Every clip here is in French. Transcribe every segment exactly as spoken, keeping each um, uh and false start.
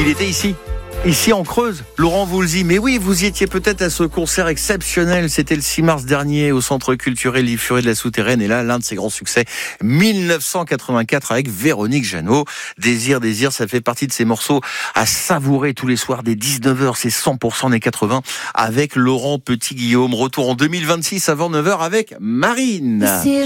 Il était ici. Ici en Creuse, Laurent Voulzy. Mais oui, vous y étiez peut-être à ce concert exceptionnel. C'était le six mars dernier au Centre culturel Yves Furet de la Souterraine. Et là, l'un de ses grands succès, mille neuf cent quatre-vingt-quatre avec Véronique Jeannot. Désir, désir, ça fait partie de ces morceaux à savourer tous les soirs dès dix-neuf heures. C'est cent pour cent des quatre-vingts avec Laurent Petit-Guillaume. Retour en deux mille vingt-six avant neuf heures avec Marine. Si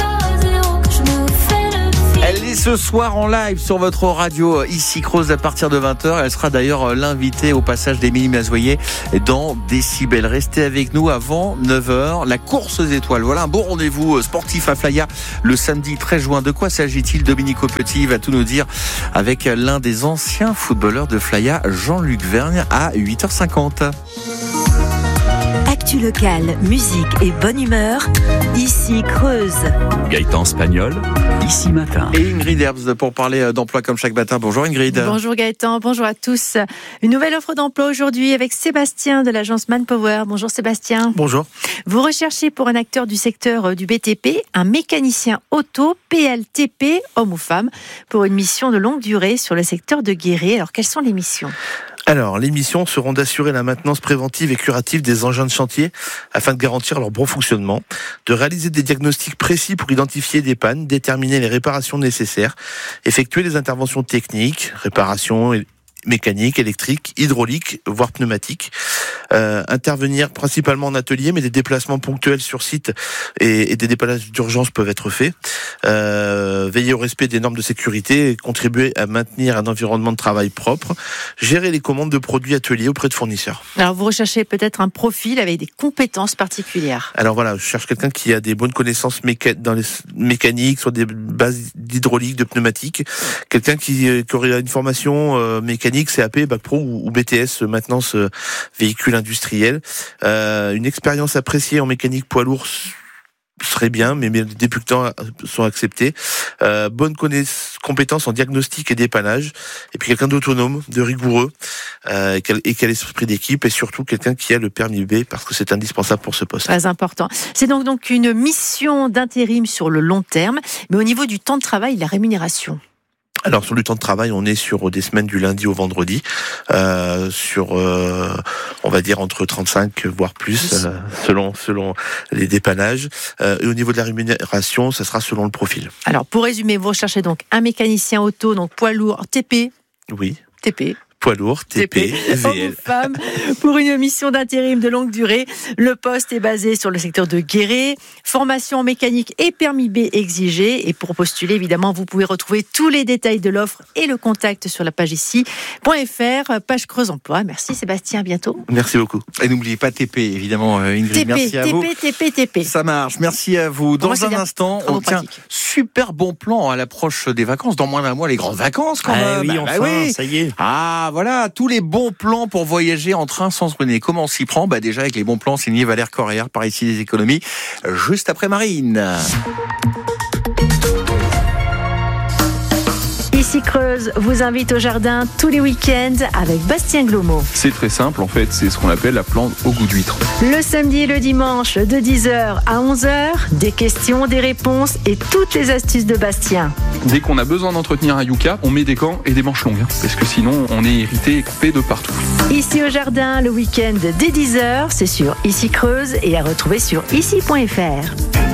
Elle est ce soir en live sur votre radio ici Creuse à partir de vingt heures. Elle sera d'ailleurs l'invitée au passage d'Émilie Mazoyer dans Décibel. Restez avec nous avant neuf heures. La course aux étoiles. Voilà un beau rendez-vous sportif à Flaya le samedi treize juin. De quoi s'agit-il? Dominique Petit va tout nous dire avec l'un des anciens footballeurs de Flaya, Jean-Luc Vergne, à huit heures cinquante. Actu locale, musique et bonne humeur, ici Creuse. Gaëtan Spagnol, ici matin. Et Ingrid Herbst pour parler d'emploi comme chaque matin. Bonjour Ingrid. Bonjour Gaëtan, bonjour à tous. Une nouvelle offre d'emploi aujourd'hui avec Sébastien de l'agence Manpower. Bonjour Sébastien. Bonjour. Vous recherchez pour un acteur du secteur du B T P, un mécanicien auto, P L T P, homme ou femme, pour une mission de longue durée sur le secteur de Guéret. Alors quelles sont les missions ? Alors, les missions seront d'assurer la maintenance préventive et curative des engins de chantier afin de garantir leur bon fonctionnement, de réaliser des diagnostics précis pour identifier des pannes, déterminer les réparations nécessaires, effectuer les interventions techniques, réparations mécaniques, électriques, hydrauliques, voire pneumatiques, euh, intervenir principalement en atelier, mais des déplacements ponctuels sur site et, et des dépannages d'urgence peuvent être faits, euh, veiller au respect des normes de sécurité et contribuer à maintenir un environnement de travail propre, gérer les commandes de produits ateliers auprès de fournisseurs. Alors vous recherchez peut-être un profil avec des compétences particulières. Alors voilà, je cherche quelqu'un qui a des bonnes connaissances méca- dans les mécaniques, sur des bases d'hydraulique, de pneumatique, quelqu'un qui, qui aurait une formation euh, mécanique, C A P, Bac Pro ou B T S, maintenance euh, véhicule industriel. Euh, une expérience appréciée en mécanique poids lourd serait bien, mais les débutants sont acceptés. Euh, bonne connaiss- compétence en diagnostic et dépannage. Et puis quelqu'un d'autonome, de rigoureux, euh, et, quel, et quel esprit d'équipe, et surtout quelqu'un qui a le permis B, parce que c'est indispensable pour ce poste. Très important. C'est donc, donc une mission d'intérim sur le long terme, mais au niveau du temps de travail, la rémunération. Alors sur le temps de travail, on est sur des semaines du lundi au vendredi, euh, sur euh, on va dire entre trente-cinq voire plus, euh, selon selon les dépannages. Euh, et au niveau de la rémunération, ça sera selon le profil. Alors pour résumer, vous recherchez donc un mécanicien auto, donc poids lourd, T P. Oui. T P. Poids lourd, T P, V L. Homme ou femme, pour une mission d'intérim de longue durée. Le poste est basé sur le secteur de Guéret. Formation en mécanique et permis B exigé. Et pour postuler, évidemment, vous pouvez retrouver tous les détails de l'offre et le contact sur la page ici, .fr, page Creuse Emploi. Merci Sébastien, à bientôt. Merci beaucoup. Et n'oubliez pas T P, évidemment, Ingrid. T P, merci à T P, vous. T P, T P. Ça marche, merci à vous. Dans moi, un bien. instant, on tient super bon plan à l'approche des vacances. Dans moins d'un mois, les grandes vacances quand Ah même. oui, Bah, enfin, bah oui. ça y est. Ah, voilà, tous les bons plans pour voyager en train sans se ruiner. Comment on s'y prend? Bah déjà avec les bons plans signés Valère Correa par ici des économies, juste après Marine. Ici Creuse vous invite au jardin tous les week-ends avec Bastien Glomo. C'est très simple, en fait, c'est ce qu'on appelle la plante au goût d'huître. Le samedi et le dimanche de dix heures à onze heures, des questions, des réponses et toutes les astuces de Bastien. Dès qu'on a besoin d'entretenir un yucca, on met des gants et des manches longues, hein, parce que sinon on est irrité et coupé de partout. Ici au jardin, le week-end dès dix heures, c'est sur Ici Creuse et à retrouver sur ici point f r.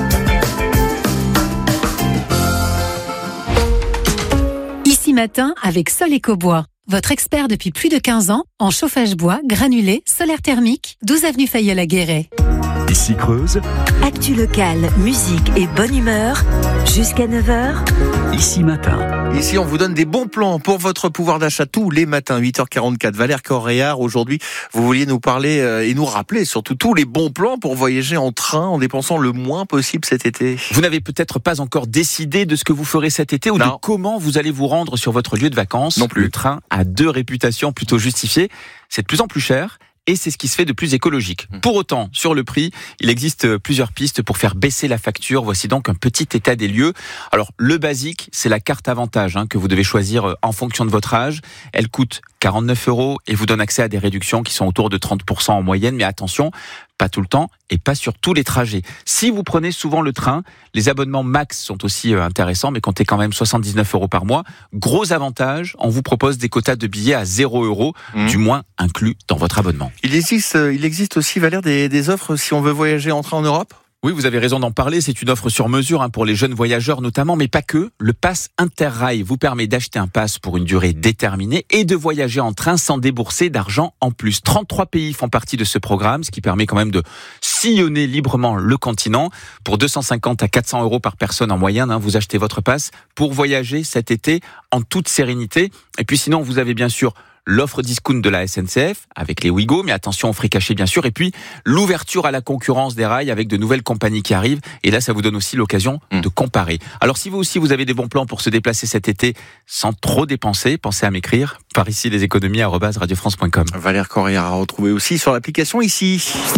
Ici matin avec Sol Ecobois, votre expert depuis plus de quinze ans en chauffage bois, granulé, solaire thermique, douze avenue Fayeul à Guéret. Ici Creuse, Actu locale, musique et bonne humeur, jusqu'à neuf heures. ici matin. Ici, on vous donne des bons plans pour votre pouvoir d'achat tous les matins, huit heures quarante-quatre. Valère Correa, aujourd'hui, vous vouliez nous parler euh, et nous rappeler surtout tous les bons plans pour voyager en train en dépensant le moins possible cet été. Vous n'avez peut-être pas encore décidé de ce que vous ferez cet été ou Non. de comment vous allez vous rendre sur votre lieu de vacances. Non plus. Le train a deux réputations plutôt justifiées. C'est de plus en plus cher. Et c'est ce qui se fait de plus écologique. Pour autant, sur le prix, il existe plusieurs pistes pour faire baisser la facture. Voici donc un petit état des lieux. Alors, le basique, c'est la carte avantage hein, que vous devez choisir en fonction de votre âge. Elle coûte quarante-neuf euros et vous donne accès à des réductions qui sont autour de trente pour cent en moyenne. Mais attention, pas tout le temps et pas sur tous les trajets. Si vous prenez souvent le train, les abonnements max sont aussi intéressants, mais comptez quand même soixante-dix-neuf euros par mois. Gros avantage, on vous propose des quotas de billets à zéro euros, mmh. du moins inclus dans votre abonnement. Il existe, il existe aussi, Valère, des, des offres si on veut voyager, entrer en Europe ? Oui, vous avez raison d'en parler, c'est une offre sur mesure hein, pour les jeunes voyageurs notamment, mais pas que. Le pass Interrail vous permet d'acheter un pass pour une durée déterminée et de voyager en train sans débourser d'argent en plus. trente-trois pays font partie de ce programme, ce qui permet quand même de sillonner librement le continent. Pour deux cent cinquante à quatre cents euros par personne en moyenne, hein, vous achetez votre pass pour voyager cet été en toute sérénité. Et puis sinon, vous avez bien sûr l'offre discount de la S N C F avec les Ouigo, mais attention aux frais cachés bien sûr, et puis l'ouverture à la concurrence des rails avec de nouvelles compagnies qui arrivent, et là ça vous donne aussi l'occasion mmh. de comparer. Alors si vous aussi vous avez des bons plans pour se déplacer cet été sans trop dépenser, pensez à m'écrire par ici les économies arobase radio france point com. Valère Correa à retrouver aussi sur l'application ici.